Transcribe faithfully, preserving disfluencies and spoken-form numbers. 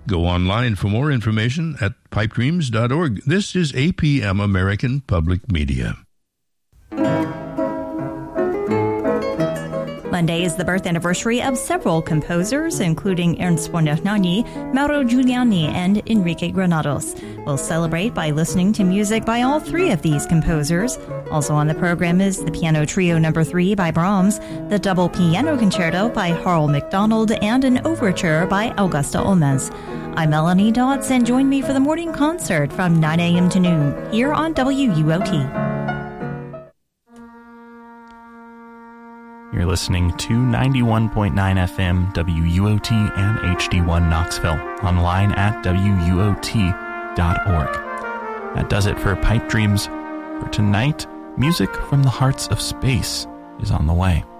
Go online for more information at pipe dreams dot org. This is A P M American Public Media. Monday is the birth anniversary of several composers, including Ernst Borgnani, Mauro Giuliani, and Enrique Granados. We'll celebrate by listening to music by all three of these composers. Also on the program is the Piano Trio Number three by Brahms, the Double Piano Concerto by Harl McDonald, and an Overture by Augusta Olmez. I'm Melanie Dodds, and join me for the morning concert from nine a.m. to noon here on W U O T. You're listening to ninety-one point nine F M, W U O T, and H D one Knoxville, online at W U O T dot org. That does it for Pipe Dreams for tonight. Music from the Hearts of Space is on the way.